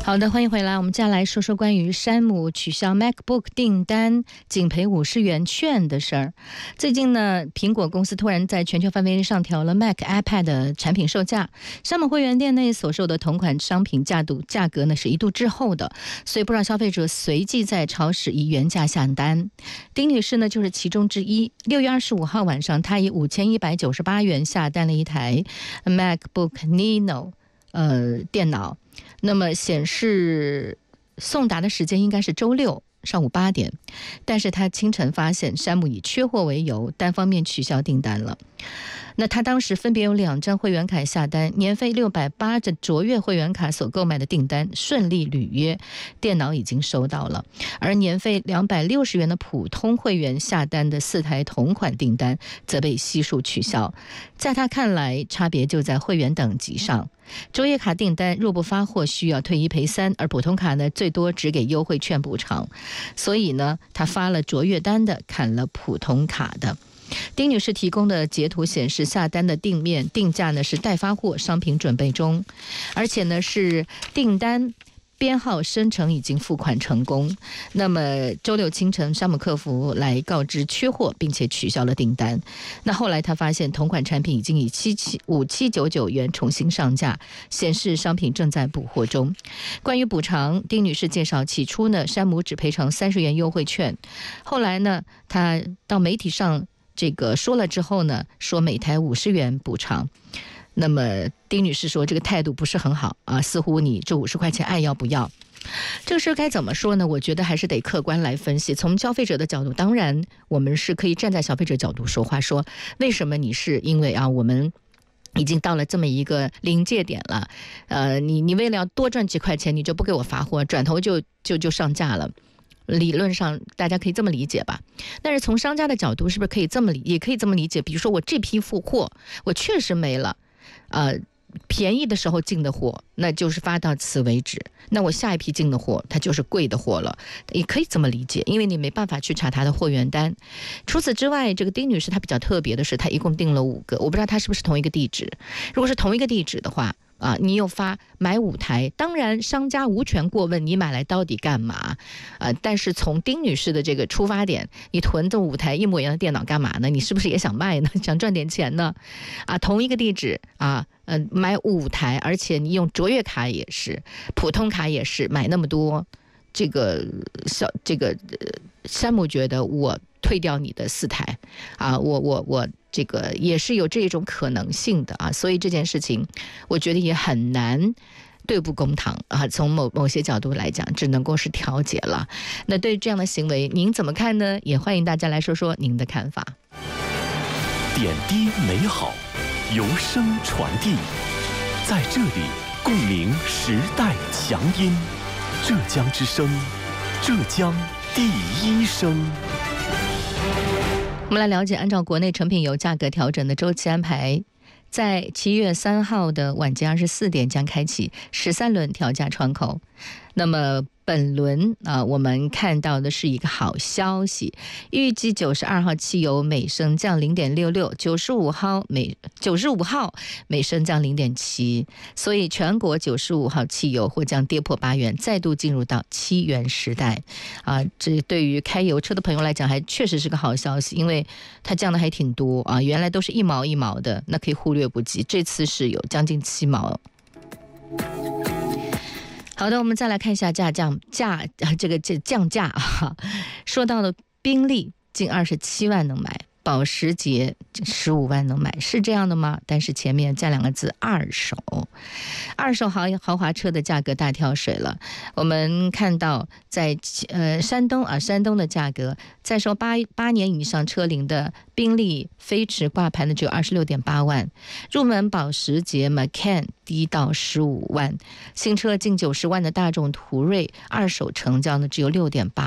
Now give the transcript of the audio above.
好的，欢迎回来。我们接下来说说关于山姆取消 MacBook 订单仅赔50元券的事儿。最近呢，苹果公司突然在全球范围内上调了 Mac、iPad 的产品售价。山姆会员店内所售的同款商品价格呢是一度滞后的，所以不少消费者随即在超市以原价下单。丁女士呢就是其中之一。6月25号晚上，她以5198元下单了一台 MacBook Neo 电脑。那么显示送达的时间应该是周六上午8点，但是他清晨发现山姆以缺货为由单方面取消订单了。那他当时分别有2张会员卡下单，年费680的卓越会员卡所购买的订单顺利履约，电脑已经收到了。而年费260元的普通会员下单的4台同款订单则被悉数取消。在他看来，差别就在会员等级上。卓越卡订单若不发货需要退1赔3，而普通卡呢最多只给优惠券补偿，所以呢他发了卓越单的，砍了普通卡的。丁女士提供的截图显示，下单的定价呢是待发货，商品准备中，而且呢是订单编号生成已经付款成功。那么周六清晨，山姆客服来告知缺货，并且取消了订单。那后来他发现同款产品已经以5799元重新上架，显示商品正在补货中。关于补偿，丁女士介绍，起初呢山姆只赔偿30元优惠券，后来呢他到媒体上说了之后呢，说每台50元补偿。那么丁女士说这个态度不是很好啊，似乎你这50块钱爱要不要。这个事该怎么说呢？我觉得还是得客观来分析。从消费者的角度，当然我们是可以站在消费者角度说话，说为什么你是因为我们已经到了这么一个临界点了，你为了要多赚几块钱，你就不给我发货，转头就上架了。理论上大家可以这么理解吧，但是从商家的角度是不是可以也可以这么理解？比如说我这批货我确实没了，便宜的时候进的货那就是发到此为止，那我下一批进的货它就是贵的货了，也可以这么理解，因为你没办法去查她的货源单。除此之外，这个丁女士她比较特别的是，她一共订了5个，我不知道她是不是同一个地址。如果是同一个地址的话你又买5台，当然商家无权过问你买来到底干嘛，但是从丁女士的这个出发点，你囤这5台一模一样的电脑干嘛呢？你是不是也想卖呢？想赚点钱呢？同一个地址买5台，而且你用卓越卡也是，普通卡也是，买那么多，山姆觉得我退掉你的4台我这个也是有这种可能性的所以这件事情我觉得也很难对簿公堂从某些角度来讲，只能够是调解了。那对这样的行为您怎么看呢？也欢迎大家来说说您的看法。 点滴美好由声传递，在这里共鸣时代强音，浙江之声，浙江第一声。 我们来了解，按照国内成品油价格调整的周期安排，在7月3号的晚间24点将开启13轮调价窗口。那么本轮我们看到的是一个好消息，预计92号汽油每升降 0.66， 95号每升降 0.7， 所以全国95号汽油或将跌破8元，再度进入到7元时代这对于开油车的朋友来讲还确实是个好消息，因为它降的还挺多原来都是1毛1毛的，那可以忽略不计，这次是有将近7毛。好的，我们再来看一下降价说到了宾利近27万能买，保时捷15万能买，是这样的吗？但是前面加2个字二手豪华车的价格大跳水了。我们看到在山东的价格，再说8年以上车龄的宾利飞驰挂牌的只有 26.8 万，入门保时捷 Macan 低到15万，新车近90万的大众途锐二手成交呢只有6.8